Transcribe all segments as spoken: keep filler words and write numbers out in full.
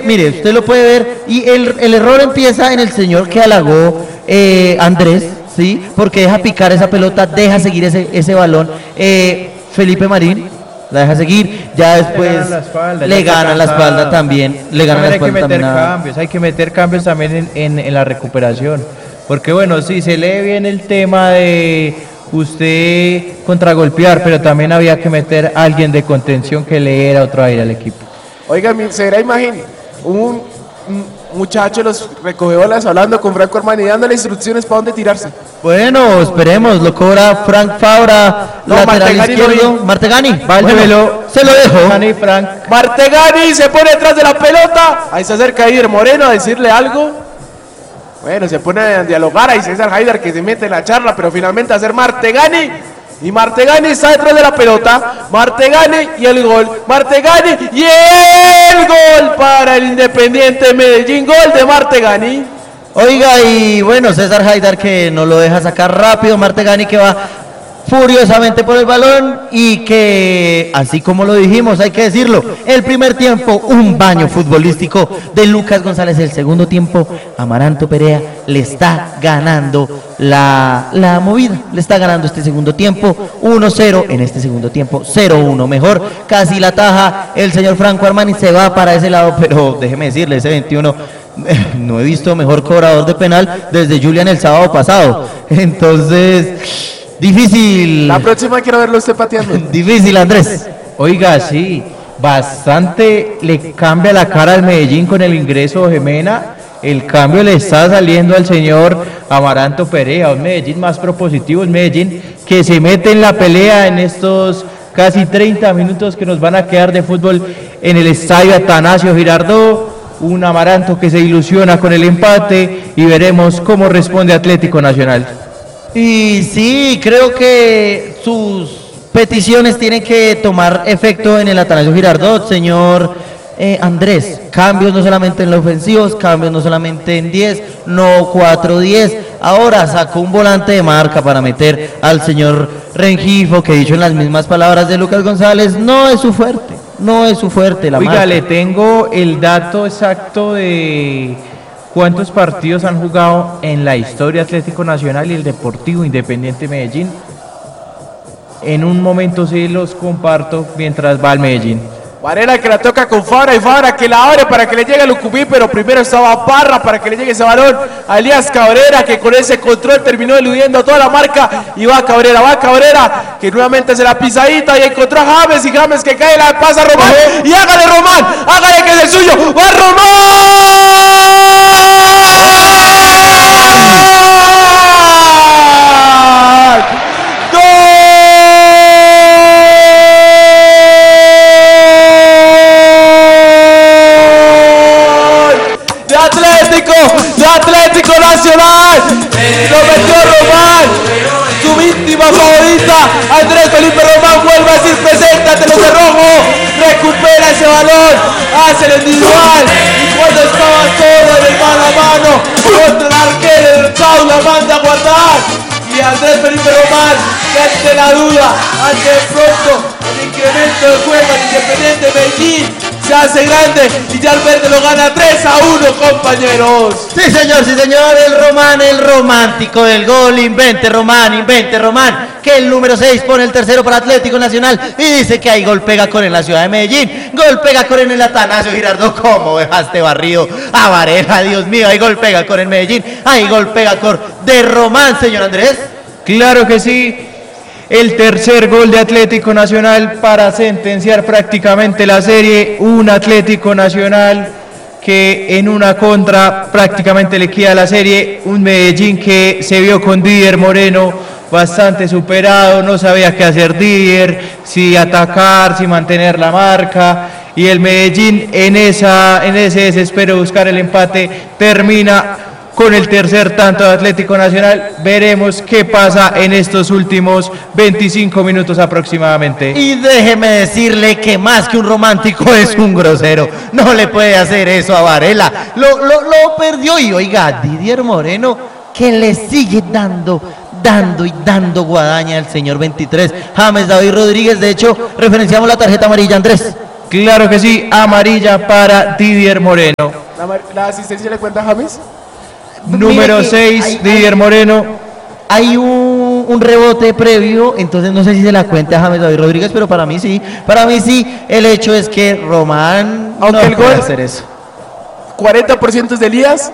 mire, usted lo puede ver, y el, el error empieza en el señor que halagó eh, Andrés, ¿sí? Porque deja picar esa pelota, deja seguir ese, ese balón. Eh, Felipe Marín la deja seguir, ya después le ganan la espalda, le ganan la espalda también, le ganan la espalda hay que meter también a... cambios, hay que meter cambios también en, en, en la recuperación, porque bueno, sí, se lee bien el tema de usted contragolpear, pero también había que meter a alguien de contención que le diera otro aire al equipo. Oiga, será, imagínate, un, un muchacho los recogeolas hablando con Franco Armani, dándole instrucciones para dónde tirarse. Bueno, esperemos, lo cobra Frank Fabra, no, lateral Martegani izquierdo, no, Martegani, bueno, se lo dejo. Martegani, Frank. Martegani se pone detrás de la pelota, ahí se acerca Haider Moreno a decirle algo. Bueno, se pone a dialogar, ahí César Haider que se mete en la charla, pero finalmente a hacer Martegani. Y Martegani está detrás de la pelota, Martegani y el gol, Martegani y el gol para el Independiente Medellín, gol de Martegani. Oiga, y bueno, César Haider que no lo deja sacar rápido, Martegani que va furiosamente por el balón y que, así como lo dijimos, hay que decirlo, el primer tiempo, un baño futbolístico de Lucas González, el segundo tiempo, Amaranto Perea le está ganando la, la movida, le está ganando este segundo tiempo, uno cero, en este segundo tiempo, cero uno, mejor, casi la taja, el señor Franco Armani se va para ese lado, pero déjeme decirle, ese veintiuno... no he visto mejor cobrador de penal desde Julián el sábado pasado, entonces... Difícil. La próxima quiero verlo usted pateando. Difícil, Andrés. Oiga, sí, bastante le cambia la cara al Medellín con el ingreso de Gemena. El cambio le está saliendo al señor Amaranto Perea, un Medellín más propositivo, un Medellín que se mete en la pelea en estos casi treinta minutos que nos van a quedar de fútbol en el estadio Atanasio Girardot. Un Amaranto que se ilusiona con el empate y veremos cómo responde Atlético Nacional. Y sí, creo que sus peticiones tienen que tomar efecto en el Atanasio Girardot, señor eh, Andrés. Cambios no solamente en los ofensivos, cambios no solamente en diez, no cuatro diez. Ahora sacó un volante de marca para meter al señor Rengifo, que dicho en las mismas palabras de Lucas González, no es su fuerte, no es su fuerte la Oiga, marca. le tengo el dato exacto de... ¿Cuántos partidos han jugado en la historia Atlético Nacional y el Deportivo Independiente Medellín? En un momento sí los comparto mientras va al Medellín. Varela que la toca con Fabra y Fabra que la abre para que le llegue a Lucumí, pero primero estaba Parra para que le llegue ese balón a Elías Cabrera, que con ese control terminó eludiendo toda la marca y va Cabrera, va Cabrera que nuevamente hace la pisadita y encontró a James y James que cae, la pasa a Román y hágale Román, hágale que es el suyo, va Román. De Atlético Nacional, lo metió Román, su víctima favorita, Andrés Felipe Román vuelve a decir preséntate los de rojo, recupera ese balón, hace el individual, y cuando estaba todo en el mano a mano, contra el arquero, el Chau la manda a guardar, y Andrés Felipe Román, que ante la duda, ante de pronto el incremento de juego al Independiente Medellín, se hace grande y ya el verde lo gana tres a uno, compañeros. Sí, señor, sí, señor, el Román, el romántico del gol, invente Román, invente Román, que el número seis pone el tercero para Atlético Nacional y dice que hay gol Pegacor en la ciudad de Medellín, gol Pegacor en el Atanasio Girardot. ¿Cómo dejaste barrido a Varela? Dios mío, hay gol Pegacor en Medellín, hay gol Pegacor de Román, señor Andrés. Claro que sí. El tercer gol de Atlético Nacional para sentenciar prácticamente la serie, un Atlético Nacional que en una contra prácticamente le queda la serie, un Medellín que se vio con Didier Moreno bastante superado, no sabía qué hacer Didier, si atacar, si mantener la marca, y el Medellín en, esa, en ese desespero de buscar el empate termina con el tercer tanto de Atlético Nacional. Veremos qué pasa en estos últimos veinticinco minutos aproximadamente. Y déjeme decirle que más que un romántico es un grosero. No le puede hacer eso a Varela. Lo, lo, lo perdió y oiga, Didier Moreno que le sigue dando, dando y dando guadaña al señor veintitrés. James David Rodríguez, de hecho, referenciamos la tarjeta amarilla, Andrés. Claro que sí, amarilla para Didier Moreno. ¿La, la asistencia le cuenta a James? Número seis, Didier Moreno. Hay un, un rebote previo, entonces no sé si se la cuenta a James David Rodríguez, pero para mí sí. Para mí sí, el hecho es que Román Aunque no el puede gol- hacer eso. cuarenta por ciento es de Elías,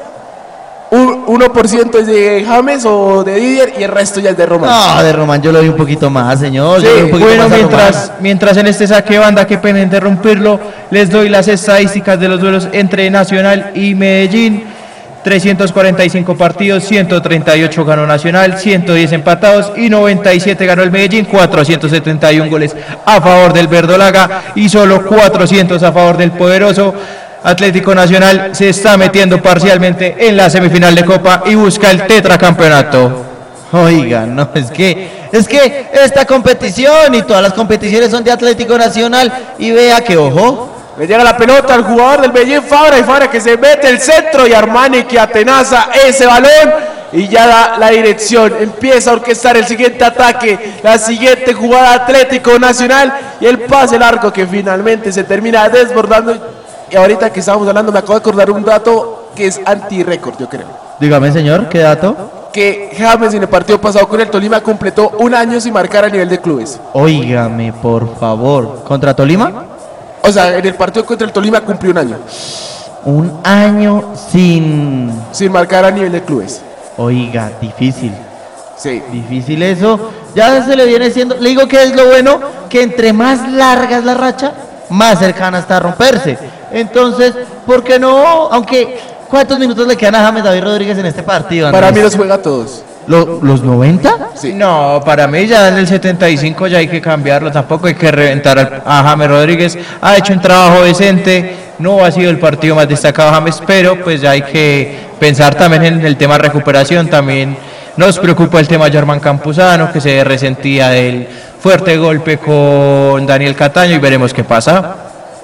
un- uno por ciento es de James o de Didier y el resto ya es de Román. No, de Román yo lo vi un poquito más, señor. Sí, yo lo vi un poquito Bueno, más a mientras, Román. mientras en este saque de banda, qué pena interrumpirlo, les doy las estadísticas de los duelos entre Nacional y Medellín. trescientos cuarenta y cinco partidos, ciento treinta y ocho ganó Nacional, ciento diez empatados y noventa y siete ganó el Medellín, cuatrocientos setenta y uno goles a favor del Verdolaga y solo cuatrocientos a favor del poderoso. Atlético Nacional se está metiendo parcialmente en la semifinal de Copa y busca el tetracampeonato. Oiga, no, es que, es que esta competición y todas las competiciones son de Atlético Nacional y vea que, ojo, Le llega la pelota al jugador del Medellín, Fabra, y Fabra que se mete el centro y Armani que atenaza ese balón y ya da la dirección, empieza a orquestar el siguiente ataque, la siguiente jugada Atlético Nacional y el pase largo que finalmente se termina desbordando. Y ahorita que estábamos hablando me acabo de acordar un dato que es anti-récord, yo creo. dígame señor, ¿qué dato? Que James en el partido pasado con el Tolima completó un año sin marcar a nivel de clubes. Óigame, por favor, ¿contra Tolima? O sea, en el partido contra el Tolima cumplió un año Un año sin... sin marcar a nivel de clubes. Oiga, difícil. Sí. Difícil eso. Ya se le viene siendo. Le digo que es lo bueno, que entre más larga es la racha, más cercana está a romperse. Entonces, ¿por qué no? Aunque, ¿cuántos minutos le quedan a James David Rodríguez en este partido, Andrés? Para mí los juega a todos. ¿Lo- ¿Los noventa? Sí. No, para mí ya en el setenta y cinco ya hay que cambiarlo, tampoco hay que reventar al- a James Rodríguez. Ha hecho un trabajo decente, no ha sido el partido más destacado James, pero pues ya hay que pensar también en el tema recuperación. También nos preocupa el tema Germán Campuzano, que se resentía del fuerte golpe con Daniel Cataño y veremos qué pasa.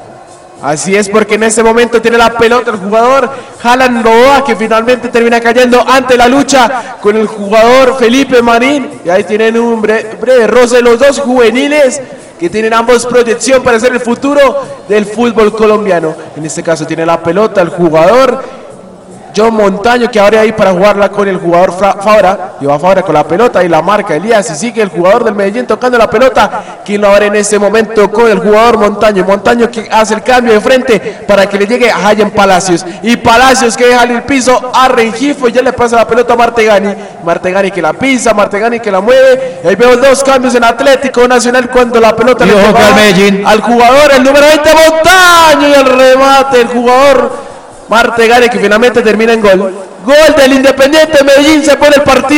Así es, porque en este momento tiene la pelota el jugador Jalan Novoa, que finalmente termina cayendo ante la lucha con el jugador Felipe Marín. Y ahí tienen un bre- breve roce los dos juveniles que tienen ambos proyección para ser el futuro del fútbol colombiano. En este caso tiene la pelota el jugador John Montaño, que abre ahí para jugarla con el jugador Fra- Fabra. Y va Fabra con la pelota y la marca Elías. Y sigue el jugador del Medellín tocando la pelota. Quien lo abre en este momento con el jugador Montaño. Montaño que hace el cambio de frente para que le llegue a Hayan Palacios. Y Palacios que deja en el piso a Rengifo. Y ya le pasa la pelota a Martegani. Martegani que la pisa, Martegani que la mueve. Y ahí vemos dos cambios en Atlético Nacional cuando la pelota Y le ojo que tocaba al Medellín. al jugador, el número veinte, Montaño. Y el remate, el jugador Martegani que finalmente termina en gol. Gol del Independiente Medellín, se pone el partido